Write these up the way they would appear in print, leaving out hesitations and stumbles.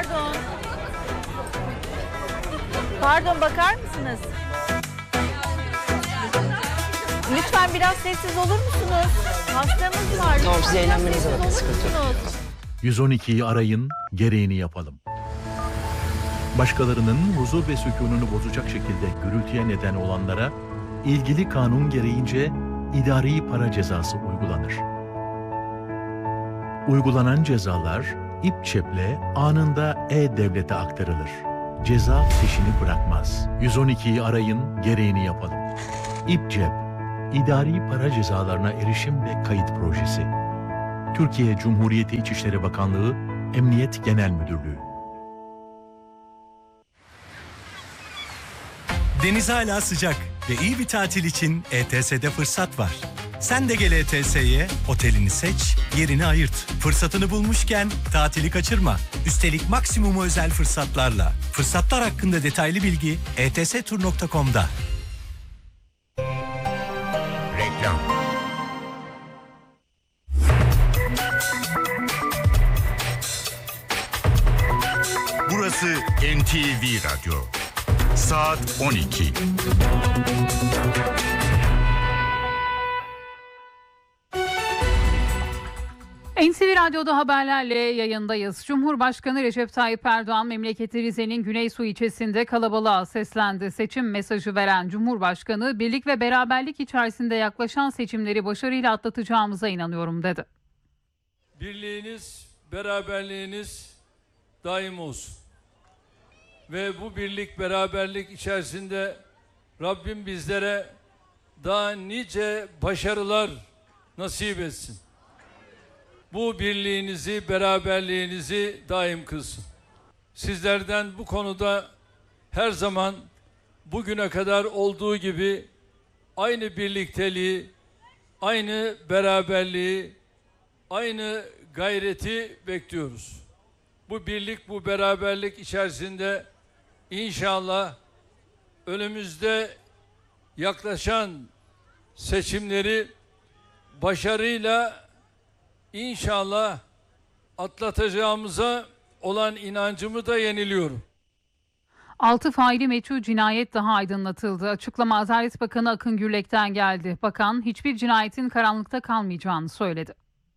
Pardon. Pardon, bakar mısınız? Lütfen biraz sessiz olur musunuz? Hastamız var. Tamam, Lütfen siz eğlenmenize sessiz bakın, olur sıkıntı yok. musunuz? 112'yi arayın, gereğini yapalım. Başkalarının huzur ve sükununu bozacak şekilde gürültüye neden olanlara ilgili kanun gereğince idari para cezası uygulanır. Uygulanan cezalar İPÇEP'le anında E-Devlet'e aktarılır. Ceza peşini bırakmaz. 112'yi arayın, gereğini yapalım. İPCEP, İdari Para Cezalarına Erişim ve Kayıt Projesi. Türkiye Cumhuriyeti İçişleri Bakanlığı, Emniyet Genel Müdürlüğü. Deniz hala sıcak ve iyi bir tatil için ETS'de fırsat var. Sen de gel ETS'ye, otelini seç, yerini ayırt. Fırsatını bulmuşken tatili kaçırma. Üstelik maksimum özel fırsatlarla. Fırsatlar hakkında detaylı bilgi etstur.com'da. Reklam. Burası NTV Radyo. Saat 12. NTV Radyo'da haberlerle yayındayız. Cumhurbaşkanı Recep Tayyip Erdoğan memleketi Rize'nin Güneysu ilçesinde kalabalığa seslendi. Seçim mesajı veren Cumhurbaşkanı, birlik ve beraberlik içerisinde yaklaşan seçimleri başarıyla atlatacağımıza inanıyorum dedi. Birliğiniz, beraberliğiniz daim olsun. Ve bu birlik, beraberlik içerisinde Rabbim bizlere daha nice başarılar nasip etsin. Bu birliğinizi, beraberliğinizi daim kılsın. Sizlerden bu konuda her zaman bugüne kadar olduğu gibi aynı birlikteliği, aynı beraberliği, aynı gayreti bekliyoruz. Bu birlik, bu beraberlik içerisinde inşallah önümüzde yaklaşan seçimleri başarıyla İnşallah atlatacağımıza olan inancımı da yeniliyorum. 6 faili meçhul cinayet daha aydınlatıldı. Açıklama Adalet Bakanı Akın Gürlek'ten geldi. Bakan hiçbir cinayetin karanlıkta kalmayacağını söyledi.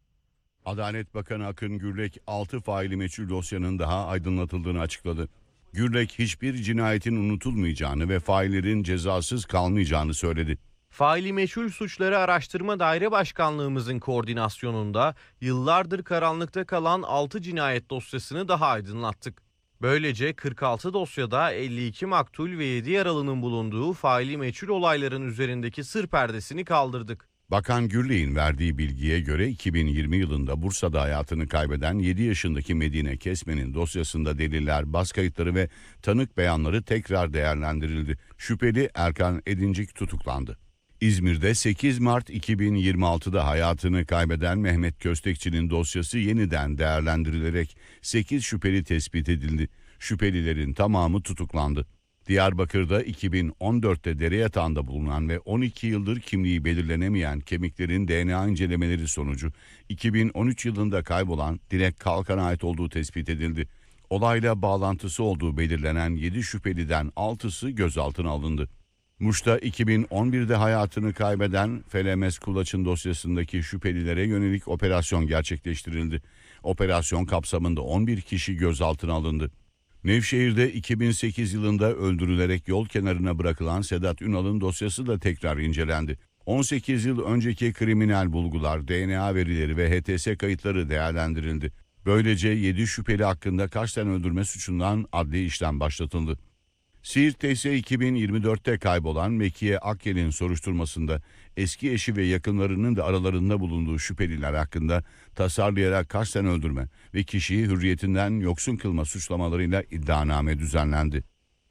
Adalet Bakanı Akın Gürlek 6 faili meçhul dosyanın daha aydınlatıldığını açıkladı. Gürlek hiçbir cinayetin unutulmayacağını ve faillerin cezasız kalmayacağını söyledi. Faili meçhul suçları araştırma daire başkanlığımızın koordinasyonunda yıllardır karanlıkta kalan 6 cinayet dosyasını daha aydınlattık. Böylece 46 dosyada 52 maktul ve 7 yaralının bulunduğu faili meçhul olayların üzerindeki sır perdesini kaldırdık. Bakan Gürlek'in verdiği bilgiye göre 2020 yılında Bursa'da hayatını kaybeden 7 yaşındaki Medine Kesmen'in dosyasında deliller, bas kayıtları ve tanık beyanları tekrar değerlendirildi. Şüpheli Erkan Edincik tutuklandı. İzmir'de 8 Mart 2026'da hayatını kaybeden Mehmet Köstekçi'nin dosyası yeniden değerlendirilerek 8 şüpheli tespit edildi. Şüphelilerin tamamı tutuklandı. Diyarbakır'da 2014'te dere yatağında bulunan ve 12 yıldır kimliği belirlenemeyen kemiklerin DNA incelemeleri sonucu 2013 yılında kaybolan Dilek Kalkan'a ait olduğu tespit edildi. Olayla bağlantısı olduğu belirlenen 7 şüpheliden 6'sı gözaltına alındı. Muş'ta 2011'de hayatını kaybeden Felemes Kulaç'ın dosyasındaki şüphelilere yönelik operasyon gerçekleştirildi. Operasyon kapsamında 11 kişi gözaltına alındı. Nevşehir'de 2008 yılında öldürülerek yol kenarına bırakılan Sedat Ünal'ın dosyası da tekrar incelendi. 18 yıl önceki kriminal bulgular, DNA verileri ve HTS kayıtları değerlendirildi. Böylece 7 şüpheli hakkında kasten öldürme suçundan adli işlem başlatıldı. Siirt'te ise 2024'te kaybolan Mekiye Akyel'in soruşturmasında eski eşi ve yakınlarının da aralarında bulunduğu şüpheliler hakkında tasarlayarak kasten öldürme ve kişiyi hürriyetinden yoksun kılma suçlamalarıyla iddianame düzenlendi.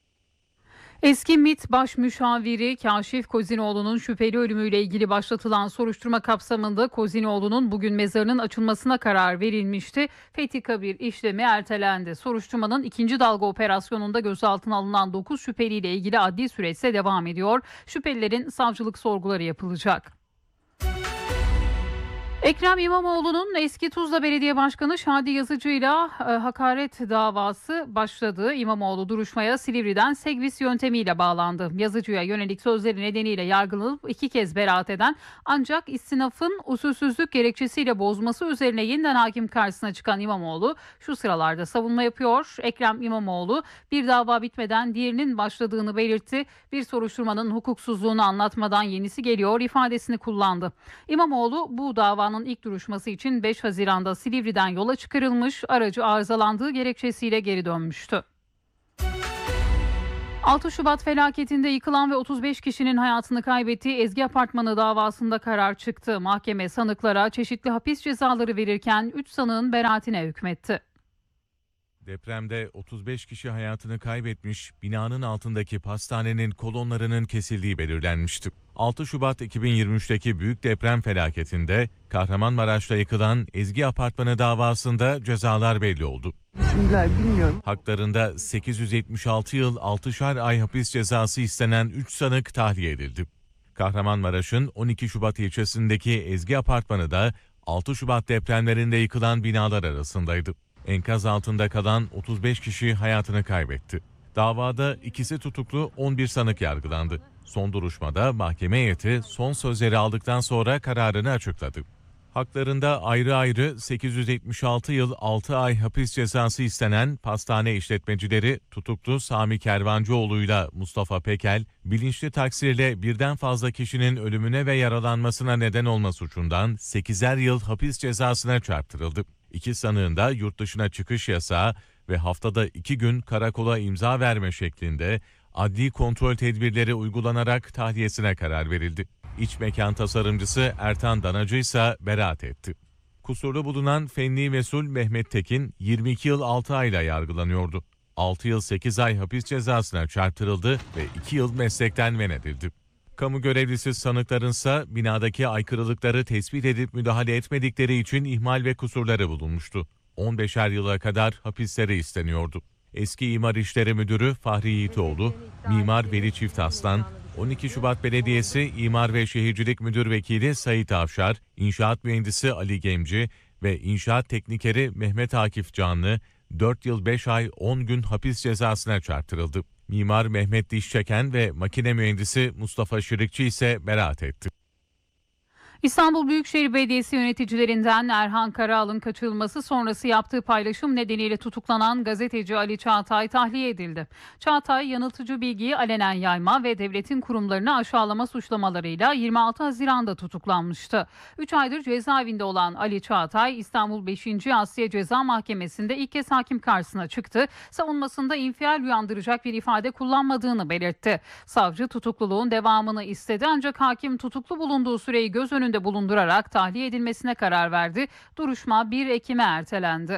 Eski MİT Baş Müşaviri Kaşif Kozinoğlu'nun şüpheli ölümüyle ilgili başlatılan soruşturma kapsamında Kozinoğlu'nun bugün mezarının açılmasına karar verilmişti. Fethi Kabir işlemi ertelendi. Soruşturmanın ikinci dalga operasyonunda gözaltına alınan 9 şüpheliyle ilgili adli süreç ise devam ediyor. Şüphelilerin savcılık sorguları yapılacak. Ekrem İmamoğlu'nun eski Tuzla Belediye Başkanı Şadi Yazıcı'yla hakaret davası başladı. İmamoğlu duruşmaya Silivri'den Segvis yöntemiyle bağlandı. Yazıcı'ya yönelik sözleri nedeniyle yargılanıp 2 kez beraat eden ancak istinafın usulsüzlük gerekçesiyle bozması üzerine yeniden hakim karşısına çıkan İmamoğlu şu sıralarda savunma yapıyor. Ekrem İmamoğlu bir dava bitmeden diğerinin başladığını belirtti. Bir soruşturmanın hukuksuzluğunu anlatmadan yenisi geliyor ifadesini kullandı. İmamoğlu bu davanın ilk duruşması için 5 Haziran'da Silivri'den yola çıkarılmış, aracı arızalandığı gerekçesiyle geri dönmüştü. 6 Şubat felaketinde yıkılan ve 35 kişinin hayatını kaybettiği Ezgi Apartmanı davasında karar çıktı. Mahkeme sanıklara çeşitli hapis cezaları verirken 3 sanığın beraatine hükmetti. Depremde 35 kişi hayatını kaybetmiş, binanın altındaki pastanenin kolonlarının kesildiği belirlenmişti. 6 Şubat 2023'teki büyük deprem felaketinde Kahramanmaraş'ta yıkılan Ezgi Apartmanı davasında cezalar belli oldu. Haklarında 876 yıl 6'şar ay hapis cezası istenen 3 sanık tahliye edildi. Kahramanmaraş'ın 12 Şubat ilçesindeki Ezgi Apartmanı da 6 Şubat depremlerinde yıkılan binalar arasındaydı. Enkaz altında kalan 35 kişi hayatını kaybetti. Davada ikisi tutuklu, 11 sanık yargılandı. Son duruşmada mahkeme heyeti son sözleri aldıktan sonra kararını açıkladı. Haklarında ayrı ayrı 876 yıl 6 ay hapis cezası istenen pastane işletmecileri tutuklu Sami Kervancıoğlu'yla Mustafa Pekel, bilinçli taksirle birden fazla kişinin ölümüne ve yaralanmasına neden olma suçundan 8'er yıl hapis cezasına çarptırıldı. 2 sanığın da yurt dışına çıkış yasağı ve haftada 2 gün karakola imza verme şeklinde adli kontrol tedbirleri uygulanarak tahliyesine karar verildi. İç mekan tasarımcısı Ertan Danacı ise beraat etti. Kusurlu bulunan Fenli Mesul Mehmet Tekin 22 yıl 6 ayla yargılanıyordu. 6 yıl 8 ay hapis cezasına çarptırıldı ve 2 yıl meslekten men edildi. Kamu görevlisi sanıklarınsa binadaki aykırılıkları tespit edip müdahale etmedikleri için ihmal ve kusurları bulunmuştu. 15'er yıla kadar hapisleri isteniyordu. Eski İmar İşleri Müdürü Fahri Yiğitoğlu, Mimar Veli Çiftaslan, 12 Şubat Belediyesi İmar ve Şehircilik Müdür Vekili Sait Avşar, İnşaat Mühendisi Ali Gemci ve İnşaat Teknikeri Mehmet Akif Canlı 4 yıl 5 ay 10 gün hapis cezasına çarptırıldı. Mimar Mehmet Dişçeken ve makine mühendisi Mustafa Şirikçi ise beraat etti. İstanbul Büyükşehir Belediyesi yöneticilerinden Erhan Karaal'ın kaçırılması sonrası yaptığı paylaşım nedeniyle tutuklanan gazeteci Ali Çağatay tahliye edildi. Çağatay yanıltıcı bilgiyi alenen yayma ve devletin kurumlarını aşağılama suçlamalarıyla 26 Haziran'da tutuklanmıştı. 3 aydır cezaevinde olan Ali Çağatay İstanbul 5. Asliye Ceza Mahkemesi'nde ilk kez hakim karşısına çıktı. Savunmasında infial uyandıracak bir ifade kullanmadığını belirtti. Savcı tutukluluğun devamını istedi ancak hakim tutuklu bulunduğu süreyi göz önünde bulundurarak tahliye edilmesine karar verdi. Duruşma 1 Ekim'e ertelendi.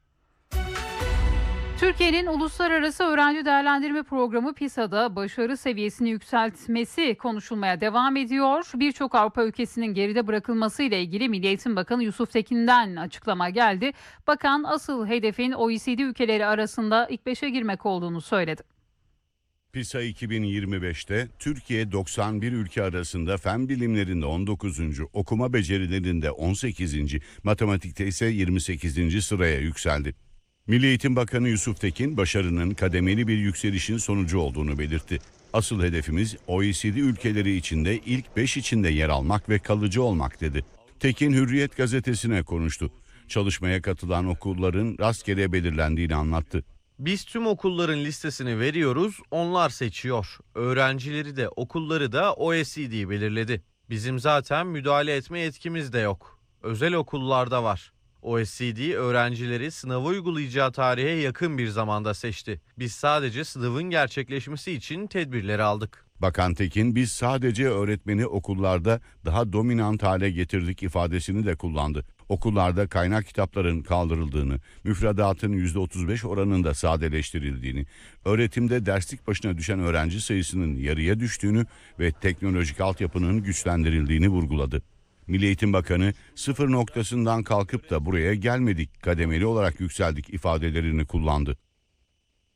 Türkiye'nin Uluslararası Öğrenci Değerlendirme Programı PISA'da başarı seviyesini yükseltmesi konuşulmaya devam ediyor. Birçok Avrupa ülkesinin geride bırakılmasıyla ilgili Milli Eğitim Bakanı Yusuf Tekin'den açıklama geldi. Bakan asıl hedefin OECD ülkeleri arasında ilk 5'e girmek olduğunu söyledi. PISA 2025'te Türkiye 91 ülke arasında fen bilimlerinde 19. okuma becerilerinde 18. matematikte ise 28. sıraya yükseldi. Milli Eğitim Bakanı Yusuf Tekin başarının kademeli bir yükselişin sonucu olduğunu belirtti. Asıl hedefimiz OECD ülkeleri içinde ilk 5 içinde yer almak ve kalıcı olmak dedi. Tekin Hürriyet gazetesine konuştu. Çalışmaya katılan okulların rastgele belirlendiğini anlattı. Biz tüm okulların listesini veriyoruz, onlar seçiyor. Öğrencileri de okulları da OECD belirledi. Bizim zaten müdahale etme yetkimiz de yok. Özel okullarda var. OECD öğrencileri sınavı uygulayacağı tarihe yakın bir zamanda seçti. Biz sadece sınavın gerçekleşmesi için tedbirleri aldık. Bakan Tekin, biz sadece öğretmeni okullarda daha dominant hale getirdik ifadesini de kullandı. Okullarda kaynak kitapların kaldırıldığını, müfredatın %35 oranında sadeleştirildiğini, öğretimde derslik başına düşen öğrenci sayısının yarıya düştüğünü ve teknolojik altyapının güçlendirildiğini vurguladı. Milli Eğitim Bakanı, sıfır noktasından kalkıp da buraya gelmedik, kademeli olarak yükseldik ifadelerini kullandı.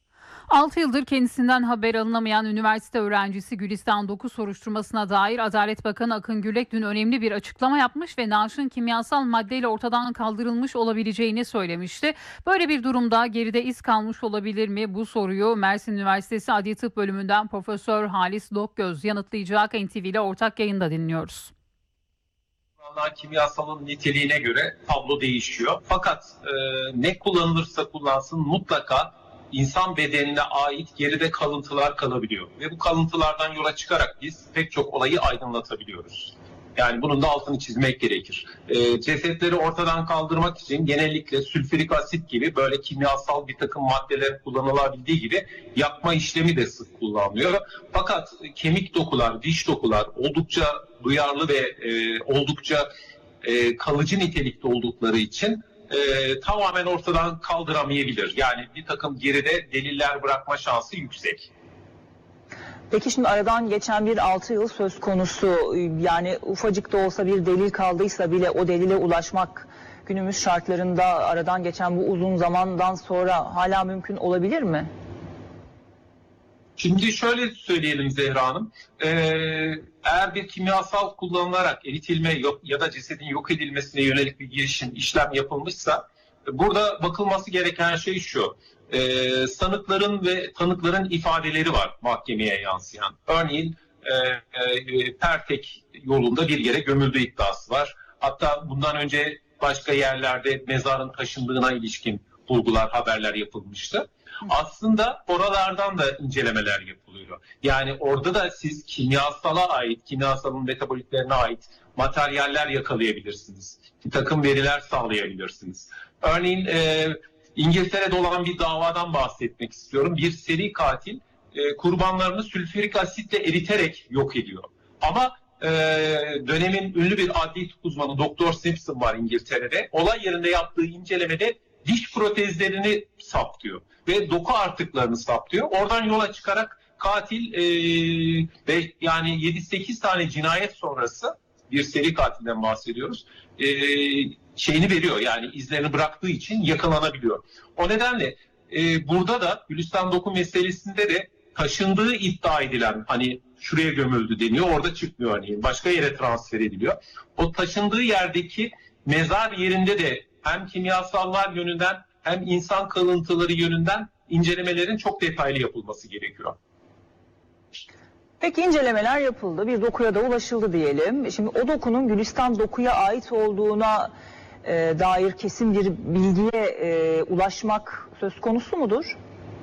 6 yıldır kendisinden haber alınamayan üniversite öğrencisi Gülistan Doku soruşturmasına dair Adalet Bakanı Akın Gürlek dün önemli bir açıklama yapmış ve naaşın kimyasal maddeyle ortadan kaldırılmış olabileceğini söylemişti. Böyle bir durumda geride iz kalmış olabilir mi? Bu soruyu Mersin Üniversitesi Adli Tıp Bölümünden Profesör Halis Dokgöz yanıtlayacak. NTV ile ortak yayında dinliyoruz. Kimyasalın niteliğine göre tablo değişiyor. Fakat ne kullanılırsa kullansın mutlaka insan bedenine ait geride kalıntılar kalabiliyor. Ve bu kalıntılardan yola çıkarak biz pek çok olayı aydınlatabiliyoruz. Yani bunun da altını çizmek gerekir. Cesetleri ortadan kaldırmak için genellikle sülfürik asit gibi böyle kimyasal bir takım maddeler kullanılabildiği gibi yakma işlemi de sık kullanılıyor. Fakat kemik dokular, diş dokular oldukça duyarlı ve oldukça kalıcı nitelikte oldukları için tamamen ortadan kaldıramayabilir. Yani bir takım geride deliller bırakma şansı yüksek. Peki şimdi aradan geçen bir 6 yıl söz konusu, yani ufacık da olsa bir delil kaldıysa bile o delile ulaşmak günümüz şartlarında aradan geçen bu uzun zamandan sonra hala mümkün olabilir mi? Şimdi şöyle söyleyelim Zehra Hanım, eğer bir kimyasal kullanılarak eritilme ya da cesedin yok edilmesine yönelik bir girişim, işlem yapılmışsa burada bakılması gereken şey şu. Sanıkların ve tanıkların ifadeleri var mahkemeye yansıyan. Örneğin Pertek yolunda bir yere gömüldüğü iddiası var. Hatta bundan önce başka yerlerde mezarın taşındığına ilişkin bulgular, haberler yapılmıştı. Aslında oralardan da incelemeler yapılıyor. Yani orada da siz kimyasala ait, kimyasalın metabolitlerine ait materyaller yakalayabilirsiniz. Bir takım veriler sağlayabilirsiniz. Örneğin İngiltere'de olan bir davadan bahsetmek istiyorum. Bir seri katil kurbanlarını sülfürik asitle eriterek yok ediyor. Ama dönemin ünlü bir adli tıp uzmanı Dr. Simpson var İngiltere'de. Olay yerinde yaptığı incelemede diş protezlerini saptıyor ve doku artıklarını saptıyor. Oradan yola çıkarak katil ve yani 7-8 tane cinayet sonrası bir seri katilden bahsediyoruz. Şeyini veriyor, yani izlerini bıraktığı için yakalanabiliyor. O nedenle burada da Gülistan Doku meselesinde de taşındığı iddia edilen, hani şuraya gömüldü deniyor, orada çıkmıyor örneğin, başka yere transfer ediliyor. O taşındığı yerdeki mezar yerinde de hem kimyasallar yönünden hem insan kalıntıları yönünden incelemelerin çok detaylı yapılması gerekiyor. Peki incelemeler yapıldı, bir dokuya da ulaşıldı diyelim. Şimdi o dokunun Gülistan Doku'ya ait olduğuna dair kesin bir bilgiye ulaşmak söz konusu mudur?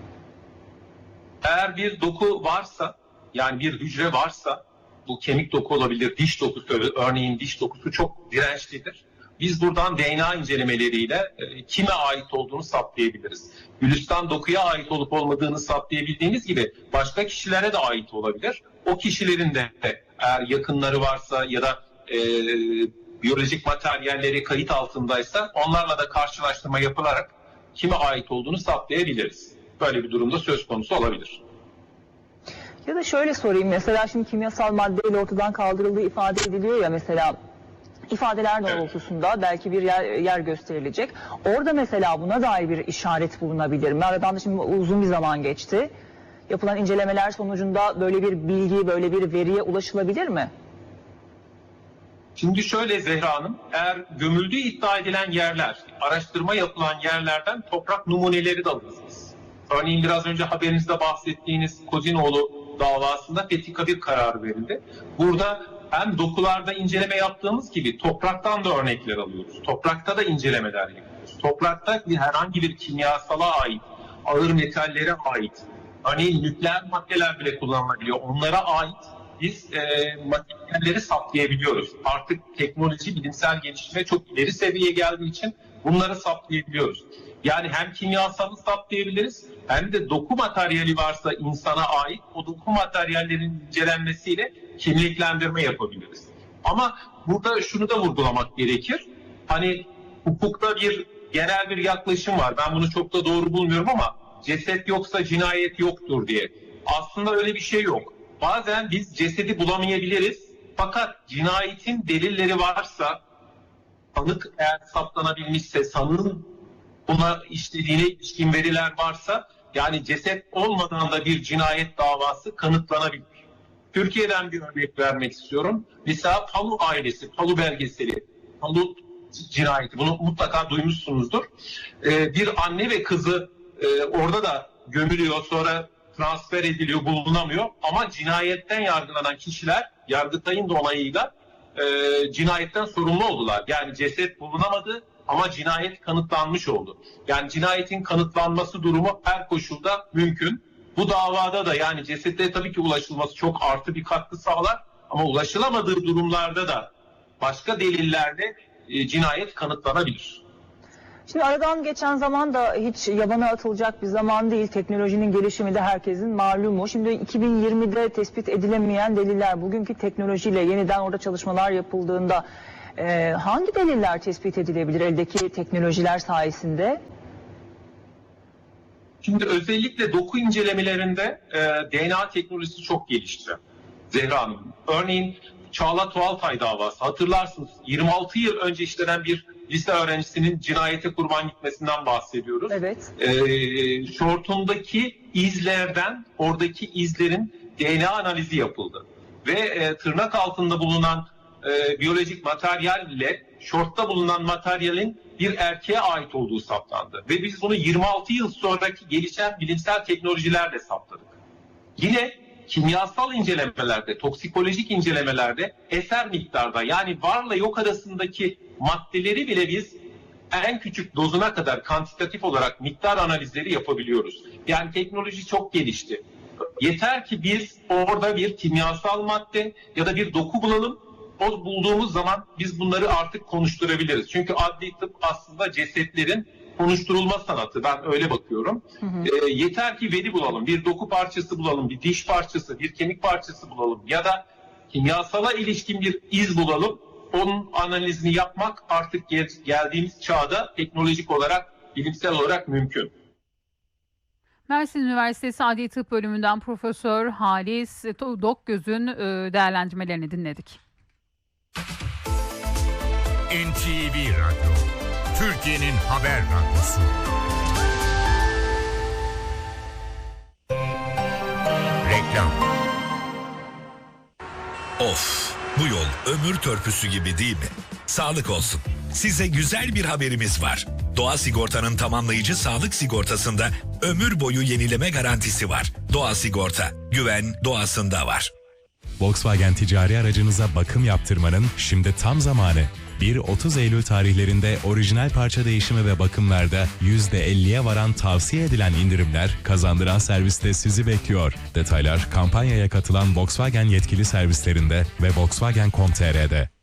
Eğer bir doku varsa, yani bir hücre varsa, bu kemik doku olabilir, diş dokusu, örneğin diş dokusu çok dirençlidir. Biz buradan DNA incelemeleriyle kime ait olduğunu saptayabiliriz. Gülistan Doku'ya ait olup olmadığını saptayabildiğimiz gibi başka kişilere de ait olabilir. O kişilerin de eğer yakınları varsa ya da biyolojik materyalleri kayıt altındaysa onlarla da karşılaştırma yapılarak kime ait olduğunu saptayabiliriz. Böyle bir durumda söz konusu olabilir. Ya da şöyle sorayım, mesela şimdi kimyasal maddeyle ortadan kaldırıldığı ifade ediliyor ya, mesela ifadeler doğrultusunda belki bir yer gösterilecek. Orada mesela buna dair bir işaret bulunabilir mi? Aradan da şimdi uzun bir zaman geçti. Yapılan incelemeler sonucunda böyle bir bilgi, böyle bir veriye ulaşılabilir mi? Şimdi şöyle Zehra Hanım, eğer gömüldüğü iddia edilen yerler, araştırma yapılan yerlerden toprak numuneleri de alırız. Örneğin biraz önce haberinizde bahsettiğiniz Kozinoğlu davasında Fethi Kabir kararı verildi. Burada hem dokularda inceleme yaptığımız gibi topraktan da örnekler alıyoruz. Toprakta da incelemeler yapıyoruz. Toprakta herhangi bir kimyasala ait, ağır metallere ait, örneğin nükleer maddeler bile kullanılabiliyor. Onlara ait biz materyalleri saptayabiliyoruz. Artık teknoloji, bilimsel gelişme çok ileri seviyeye geldiği için bunları saptayabiliyoruz. Yani hem kimyasalı saptayabiliriz hem de doku materyali varsa insana ait o doku materyallerinin incelenmesiyle kimliklendirme yapabiliriz. Ama burada şunu da vurgulamak gerekir. Hani hukukta bir genel bir yaklaşım var. Ben bunu çok da doğru bulmuyorum ama ceset yoksa cinayet yoktur diye. Aslında öyle bir şey yok. Bazen biz cesedi bulamayabiliriz. Fakat cinayetin delilleri varsa, sanık eğer saptanabilmişse, sanığın buna işlediğine ilişkin veriler varsa yani ceset olmadan da bir cinayet davası kanıtlanabilir. Türkiye'den bir örnek vermek istiyorum. Mesela Palu ailesi, Palu belgeseli, Palu cinayeti, bunu mutlaka duymuşsunuzdur. Bir anne ve kızı orada da gömülüyor, sonra transfer ediliyor, bulunamıyor. Ama cinayetten yargılanan kişiler Yargıtay'ın da onayıyla cinayetten sorumlu oldular. Yani ceset bulunamadı ama cinayet kanıtlanmış oldu. Yani cinayetin kanıtlanması durumu her koşulda mümkün. Bu davada da yani cesete tabii ki ulaşılması çok artı bir katkı sağlar. Ama ulaşılamadığı durumlarda da başka delillerle cinayet kanıtlanabilir. Şimdi aradan geçen zaman da hiç yabana atılacak bir zaman değil. Teknolojinin gelişimi de herkesin malumu. Şimdi 2020'de tespit edilemeyen deliller, bugünkü teknolojiyle yeniden orada çalışmalar yapıldığında hangi deliller tespit edilebilir eldeki teknolojiler sayesinde? Şimdi özellikle doku incelemelerinde DNA teknolojisi çok gelişti Zehra Hanım. Örneğin Çağla Tuğaltay davası, hatırlarsınız 26 yıl önce işlenen bir lise öğrencisinin cinayete kurban gitmesinden bahsediyoruz. Evet. Şortundaki izlerden oradaki izlerin DNA analizi yapıldı. Ve tırnak altında bulunan biyolojik materyalle şortta bulunan materyalin bir erkeğe ait olduğu saptandı. Ve biz bunu 26 yıl sonraki gelişen bilimsel teknolojilerle saptadık. Yine kimyasal incelemelerde, toksikolojik incelemelerde eser miktarda, yani varla yok arasındaki maddeleri bile biz en küçük dozuna kadar kantitatif olarak miktar analizleri yapabiliyoruz. Yani teknoloji çok gelişti. Yeter ki biz orada bir kimyasal madde ya da bir doku bulalım. O bulduğumuz zaman biz bunları artık konuşturabiliriz. Çünkü adli tıp aslında cesetlerin konuşturulma sanatı. Ben öyle bakıyorum. Yeter ki veri bulalım. Bir doku parçası bulalım, bir diş parçası, bir kemik parçası bulalım ya da kimyasala ilişkin bir iz bulalım. Onun analizini yapmak artık geldiğimiz çağda teknolojik olarak, bilimsel olarak mümkün. Mersin Üniversitesi Adli Tıp Bölümünden Profesör Halis Dokgöz'ün değerlendirmelerini dinledik. NTV Radyo, Türkiye'nin haber radyosu. Reklam. Of, bu yol ömür törpüsü gibi değil mi? Sağlık olsun. Size güzel bir haberimiz var. Doğa Sigorta'nın tamamlayıcı sağlık sigortasında ömür boyu yenileme garantisi var. Doğa Sigorta, güven doğasında var. Volkswagen ticari aracınıza bakım yaptırmanın şimdi tam zamanı. 1-30 Eylül tarihlerinde orijinal parça değişimi ve bakımlarda %50'ye varan tavsiye edilen indirimler kazandıran serviste sizi bekliyor. Detaylar kampanyaya katılan Volkswagen yetkili servislerinde ve Volkswagen.com.tr'de.